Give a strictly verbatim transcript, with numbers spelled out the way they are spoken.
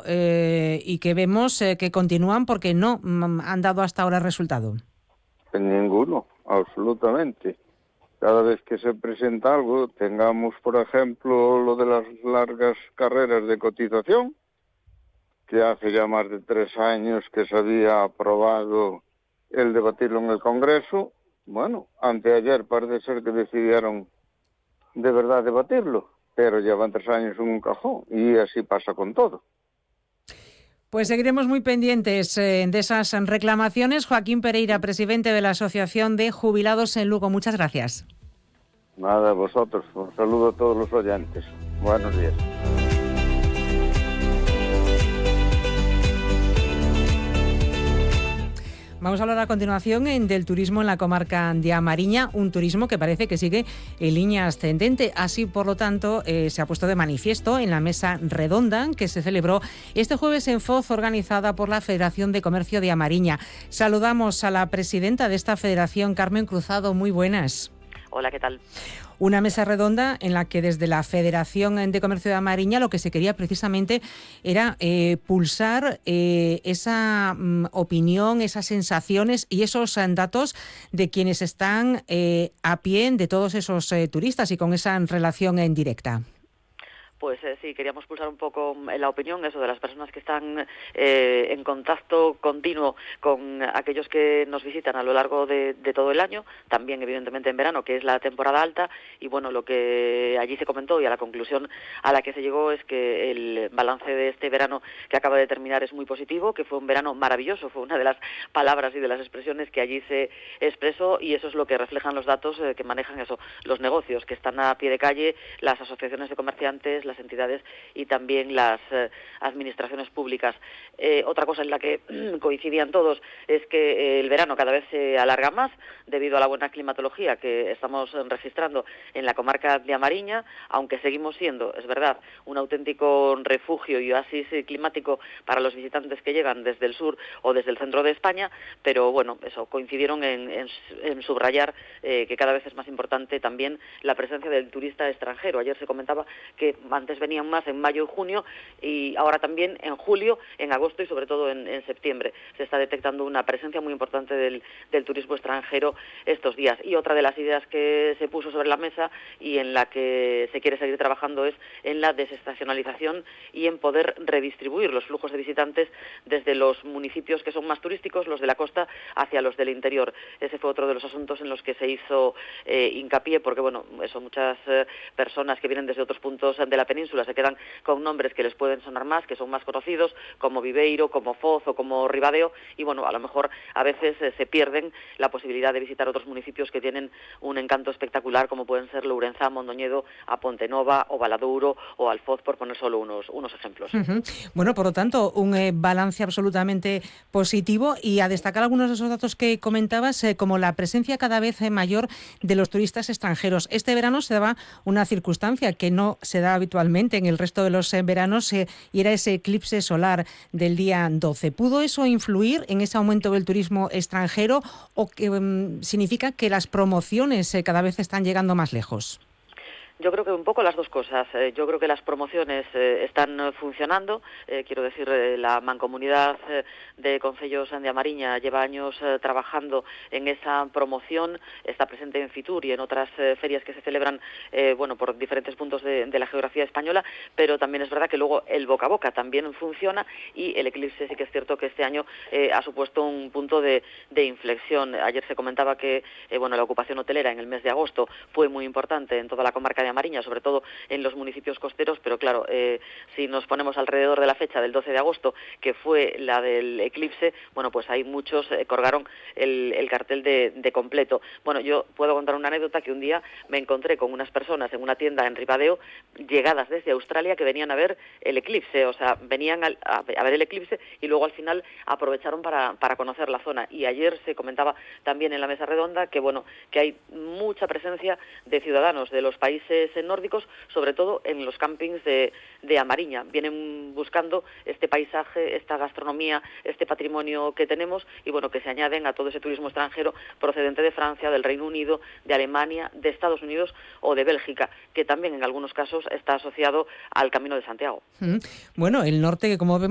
eh, y que vemos eh, que continúan porque no mm, han dado hasta ahora resultado. Ninguno, absolutamente. Cada vez que se presenta algo, tengamos, por ejemplo, lo de las largas carreras de cotización, que hace ya más de tres años que se había aprobado el debatirlo en el Congreso. Bueno, anteayer parece ser que decidieron de verdad debatirlo, pero llevan tres años en un cajón y así pasa con todo. Pues seguiremos muy pendientes eh, de esas reclamaciones. Joaquín Pereira, presidente de la Asociación de Jubilados en Lugo. Muchas gracias. Nada, vosotros. Un saludo a todos los oyentes. Buenos días. Vamos a hablar a continuación en, del turismo en la comarca de Amariña, un turismo que parece que sigue en línea ascendente. Así, por lo tanto, eh, se ha puesto de manifiesto en la mesa redonda que se celebró este jueves en Foz, organizada por la Federación de Comercio de Amariña. Saludamos a la presidenta de esta federación, Carmen Cruzado. Muy buenas. Hola, ¿qué tal? Una mesa redonda en la que desde la Federación de Comercio de Amariña lo que se quería precisamente era eh, pulsar eh, esa mm, opinión, esas sensaciones y esos eh, datos de quienes están eh, a pie de todos esos eh, turistas y con esa relación en directa. Pues eh, sí, queríamos pulsar un poco la opinión eso de las personas que están eh, en contacto continuo con aquellos que nos visitan a lo largo de, de todo el año, también evidentemente en verano, que es la temporada alta, y bueno, lo que allí se comentó y a la conclusión a la que se llegó es que el balance de este verano que acaba de terminar es muy positivo, que fue un verano maravilloso, fue una de las palabras y de las expresiones que allí se expresó, y eso es lo que reflejan los datos eh, que manejan eso, los negocios que están a pie de calle, las asociaciones de comerciantes, las entidades y también las eh, administraciones públicas. Eh, otra cosa en la que coincidían todos es que eh, el verano cada vez se alarga más debido a la buena climatología que estamos registrando en la comarca de Amariña, aunque seguimos siendo, es verdad, un auténtico refugio y oasis climático para los visitantes que llegan desde el sur o desde el centro de España, pero bueno, eso, coincidieron en, en, en subrayar eh, que cada vez es más importante también la presencia del turista extranjero. Ayer se comentaba que antes venían más en mayo y junio y ahora también en julio, en agosto y sobre todo en, en septiembre. Se está detectando una presencia muy importante del, del turismo extranjero estos días. Y otra de las ideas que se puso sobre la mesa y en la que se quiere seguir trabajando es en la desestacionalización y en poder redistribuir los flujos de visitantes desde los municipios que son más turísticos, los de la costa, hacia los del interior. Ese fue otro de los asuntos en los que se hizo eh, hincapié, porque bueno, eso, muchas eh, personas que vienen desde otros puntos de la península se quedan con nombres que les pueden sonar más, que son más conocidos, como Viveiro, como Foz o como Ribadeo, y bueno, a lo mejor a veces eh, se pierden la posibilidad de visitar otros municipios que tienen un encanto espectacular, como pueden ser Lourenzá, Mondoñedo, a Pontenova o Baladuro o Alfoz, por poner solo unos, unos ejemplos. Uh-huh. Bueno, por lo tanto, un eh, balance absolutamente positivo, y a destacar algunos de esos datos que comentabas, eh, como la presencia cada vez eh, mayor de los turistas extranjeros. Este verano se daba una circunstancia que no se da habitualmente en el resto de los eh, veranos eh, y era ese eclipse solar del día doce. ¿Pudo eso influir en ese aumento del turismo extranjero o que um, significa que las promociones eh, cada vez están llegando más lejos? Yo creo que un poco las dos cosas. Eh, yo creo que las promociones eh, están eh, funcionando. Eh, quiero decir, eh, la Mancomunidad eh, de Concellos de Amariña lleva años eh, trabajando en esa promoción. Está presente en Fitur y en otras eh, ferias que se celebran eh, bueno, por diferentes puntos de, de la geografía española, pero también es verdad que luego el boca a boca también funciona, y el eclipse sí que es cierto que este año eh, ha supuesto un punto de, de inflexión. Ayer se comentaba que eh, bueno, la ocupación hotelera en el mes de agosto fue muy importante en toda la comarca de Amariña, sobre todo en los municipios costeros, pero claro, eh, si nos ponemos alrededor de la fecha del doce de agosto, que fue la del eclipse, bueno, pues ahí muchos eh, colgaron el, el cartel de, de completo. Bueno, yo puedo contar una anécdota que un día me encontré con unas personas en una tienda en Ribadeo, llegadas desde Australia, que venían a ver el eclipse, o sea, venían a, a ver el eclipse y luego al final aprovecharon para, para conocer la zona. Y ayer se comentaba también en la mesa redonda que, bueno, que hay mucha presencia de ciudadanos de los países nórdicos, sobre todo en los campings de, de Amariña. Vienen buscando este paisaje, esta gastronomía, este patrimonio que tenemos, y bueno, que se añaden a todo ese turismo extranjero procedente de Francia, del Reino Unido, de Alemania, de Estados Unidos o de Bélgica, que también en algunos casos está asociado al Camino de Santiago. Bueno, el norte, que como vemos